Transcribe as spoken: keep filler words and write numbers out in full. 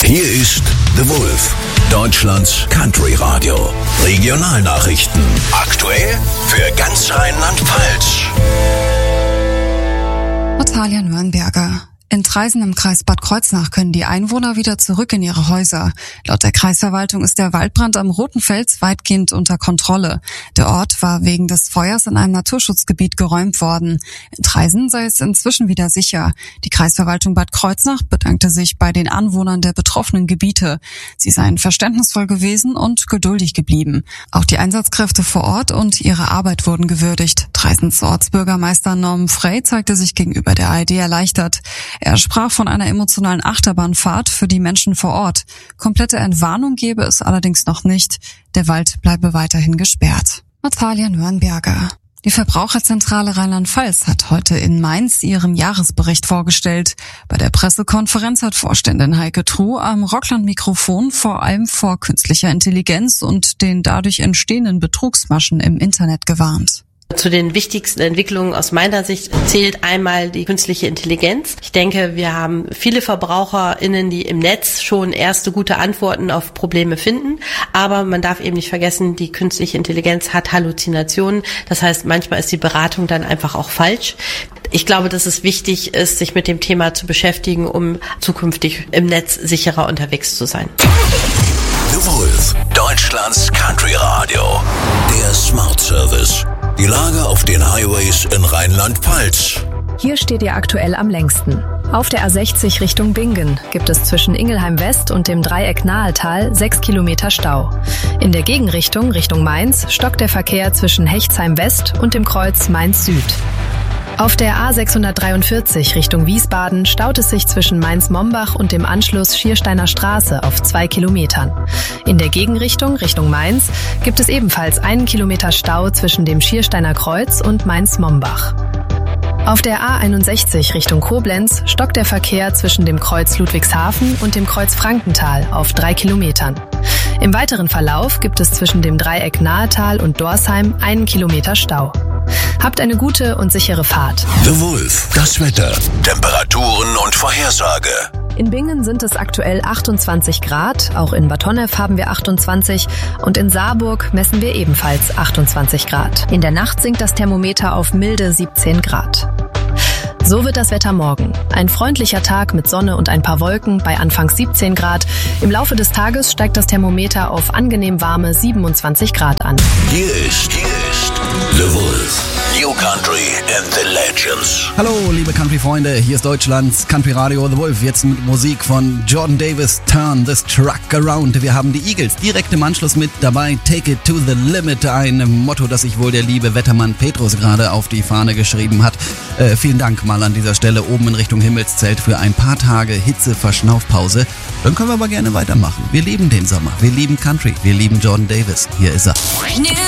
Hier ist The Wolf, Deutschlands Country Radio. Regionalnachrichten. Aktuell für ganz Rheinland-Pfalz. Natalia Nürnberger. In Traisen im Kreis Bad Kreuznach können die Einwohner wieder zurück in ihre Häuser. Laut der Kreisverwaltung ist der Waldbrand am Roten Fels weitgehend unter Kontrolle. Der Ort war wegen des Feuers in einem Naturschutzgebiet geräumt worden. In Traisen sei es inzwischen wieder sicher. Die Kreisverwaltung Bad Kreuznach bedankte sich bei den Anwohnern der betroffenen Gebiete. Sie seien verständnisvoll gewesen und geduldig geblieben. Auch die Einsatzkräfte vor Ort und ihre Arbeit wurden gewürdigt. Traisens Ortsbürgermeister Norman Frey zeigte sich gegenüber der A R D erleichtert. Er sprach von einer emotionalen Achterbahnfahrt für die Menschen vor Ort. Komplette Entwarnung gebe es allerdings noch nicht. Der Wald bleibe weiterhin gesperrt. Natalia Nürnberger. Die Verbraucherzentrale Rheinland-Pfalz hat heute in Mainz ihren Jahresbericht vorgestellt. Bei der Pressekonferenz hat Vorständin Heike Truh am Rockland-Mikrofon vor allem vor künstlicher Intelligenz und den dadurch entstehenden Betrugsmaschen im Internet gewarnt. Zu den wichtigsten Entwicklungen aus meiner Sicht zählt einmal die künstliche Intelligenz. Ich denke, wir haben viele VerbraucherInnen, die im Netz schon erste gute Antworten auf Probleme finden. Aber man darf eben nicht vergessen, die künstliche Intelligenz hat Halluzinationen. Das heißt, manchmal ist die Beratung dann einfach auch falsch. Ich glaube, dass es wichtig ist, sich mit dem Thema zu beschäftigen, um zukünftig im Netz sicherer unterwegs zu sein. The Wolf, Deutschlands Country Radio. Der Smart Service. Die Lage auf den Highways in Rheinland-Pfalz. Hier steht ihr aktuell am längsten. Auf der A sechzig Richtung Bingen gibt es zwischen Ingelheim West und dem Dreieck Nahetal sechs Kilometer Stau. In der Gegenrichtung, Richtung Mainz, stockt der Verkehr zwischen Hechtsheim West und dem Kreuz Mainz Süd. Auf der A sechshundertdreiundvierzig Richtung Wiesbaden staut es sich zwischen Mainz-Mombach und dem Anschluss Schiersteiner Straße auf zwei Kilometern. In der Gegenrichtung, Richtung Mainz, gibt es ebenfalls einen Kilometer Stau zwischen dem Schiersteiner Kreuz und Mainz-Mombach. Auf der A einundsechzig Richtung Koblenz stockt der Verkehr zwischen dem Kreuz Ludwigshafen und dem Kreuz Frankenthal auf drei Kilometern. Im weiteren Verlauf gibt es zwischen dem Dreieck Nahetal und Dorsheim einen Kilometer Stau. Habt eine gute und sichere Fahrt. The Wolf, das Wetter, Temperaturen und Vorhersage. In Bingen sind es aktuell achtundzwanzig Grad, auch in Bad Honnef haben wir achtundzwanzig und in Saarburg messen wir ebenfalls achtundzwanzig Grad. In der Nacht sinkt das Thermometer auf milde siebzehn Grad. So wird das Wetter morgen. Ein freundlicher Tag mit Sonne und ein paar Wolken bei anfangs siebzehn Grad. Im Laufe des Tages steigt das Thermometer auf angenehm warme siebenundzwanzig Grad an. Hier ist, hier ist The Wolf. New Country and the Legends. Hallo, liebe Country-Freunde, hier ist Deutschlands Country Radio The Wolf. Jetzt mit Musik von Jordan Davis, Turn This Truck Around. Wir haben die Eagles direkt im Anschluss mit dabei. Take it to the limit, ein Motto, das sich wohl der liebe Wettermann Petrus gerade auf die Fahne geschrieben hat. Äh, vielen Dank mal an dieser Stelle oben in Richtung Himmelszelt für ein paar Tage Hitze-Verschnaufpause. Dann können wir aber gerne weitermachen. Wir lieben den Sommer, wir lieben Country, wir lieben Jordan Davis. Hier ist er.